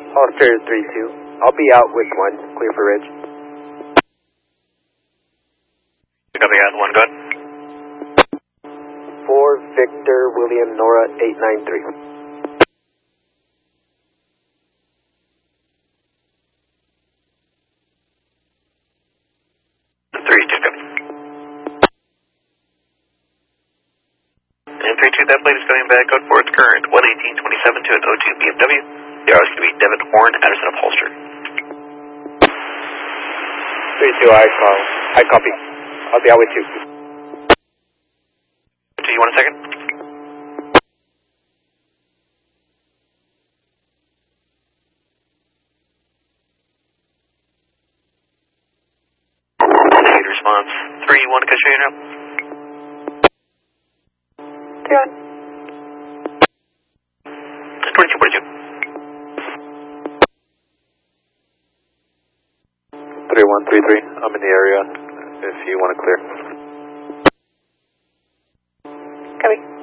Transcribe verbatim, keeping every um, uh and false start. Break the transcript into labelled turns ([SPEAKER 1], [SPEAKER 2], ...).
[SPEAKER 1] Hollister three two. I'll be out with one. Clear for Ridge.
[SPEAKER 2] Copy, out one, go ahead.
[SPEAKER 1] four Victor William Nora eight nine three.
[SPEAKER 2] three two, copy. And three two, that plate is coming back out for its current one eighteen twenty-seven to an oh two B M W. The R is going to be Devin Horn, Anderson Upholstery.
[SPEAKER 1] three two, I call. I copy. I'll be out with you.
[SPEAKER 2] Do you want a second? Negative response. three, you want to catch you now?
[SPEAKER 1] Yeah.
[SPEAKER 2] twenty-two forty-two.
[SPEAKER 3] three one three three, I'm in the area if you want to clear.